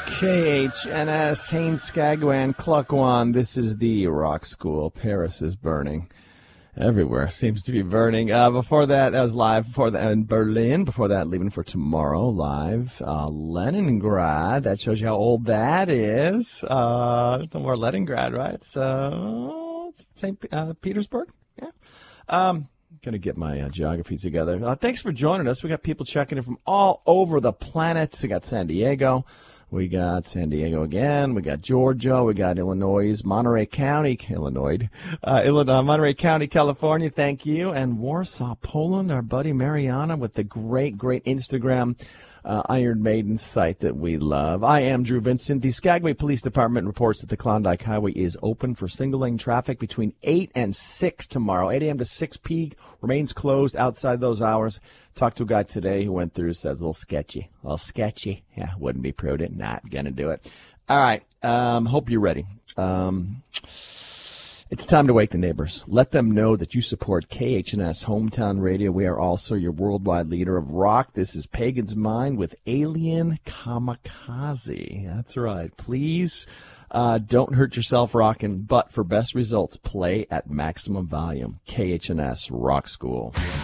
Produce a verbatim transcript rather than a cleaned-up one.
K H N S, Haines, Skagwan, Klukwan. This is the Rock School. Paris is burning. Everywhere seems to be burning. Uh, before that, that was live. Before that, in Berlin. Before that, Leaving for Tomorrow, live. Uh, Leningrad. That shows you how old that is. Uh, no more Leningrad, right? It's uh, Saint Uh, Petersburg. Yeah. Um, Going to get my uh, geography together. Uh, thanks for joining us. We got people checking in from all over the planet. We got San Diego. We got San Diego again. We got Georgia. We got Illinois, Monterey County, Illinois, uh, Illinois, Monterey County, California. Thank you. And Warsaw, Poland. Our buddy Mariana with the great, great Instagram uh, Iron Maiden site that we love. I am Drew Vincent. The Skagway Police Department reports that the Klondike Highway is open for single-lane traffic between eight and six tomorrow. eight a.m. to six p.m. remains closed outside those hours. Talked to a guy today who went through, says a little sketchy. A little sketchy. Yeah, wouldn't be prudent. Not going to do it. All right. Um, hope you're ready. Um, it's time to wake the neighbors. Let them know that you support K H N S Hometown Radio. We are also your worldwide leader of rock. This is Pagan's Mind with Alien Kamikaze. That's right. Please uh, don't hurt yourself rocking, but for best results, play at maximum volume. K H N S Rock School.